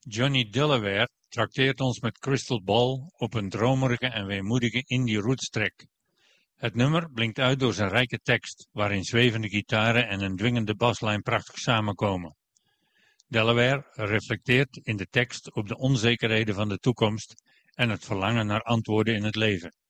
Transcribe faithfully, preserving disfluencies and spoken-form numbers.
Johnny Delaware trakteert ons met Crystal Ball op een dromerige en weemoedige indie roots track. Het nummer blinkt uit door zijn rijke tekst, waarin zwevende gitaren en een dwingende baslijn prachtig samenkomen. Delaware reflecteert in de tekst op de onzekerheden van de toekomst en het verlangen naar antwoorden in het leven.